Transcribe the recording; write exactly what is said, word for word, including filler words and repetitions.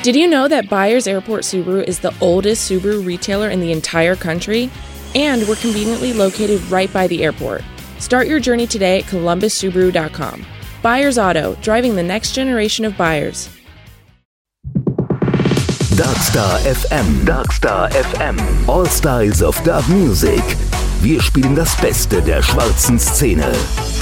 Did you know that Byers Airport Subaru is the oldest Subaru retailer in the entire country? And we're conveniently located right by the airport. Start your journey today at columbus subaru dot com. Byers Auto, driving the next generation of buyers. Darkstar F M. Darkstar F M. All Styles of Dark Music. Wir spielen das Beste der schwarzen Szene.